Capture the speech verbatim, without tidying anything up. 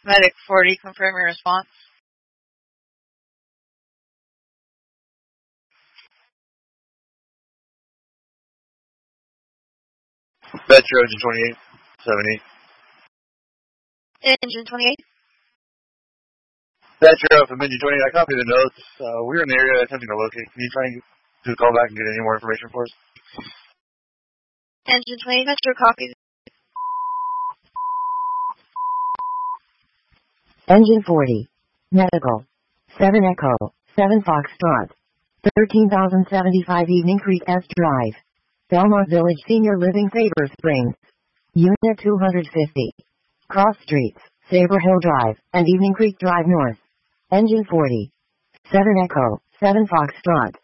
Medic forty, confirm your response. Metro, Engine twenty-eight, seventy. Engine twenty-eight. Metro from Engine twenty-eight, I copy the notes. Uh, we're in the area attempting to locate. Can you try and do a call back and get any more information for us? Engine twenty-eight, Metro, copy. Engine forty. Medical. seven Echo, seven Foxtrot. thirteen thousand seventy-five Evening Creek S Drive. Belmont Village Senior Living, Sabre Springs. Unit two hundred fifty. Cross Streets, Sabre Hill Drive, and Evening Creek Drive North. Engine forty. seven Echo, seven Foxtrot.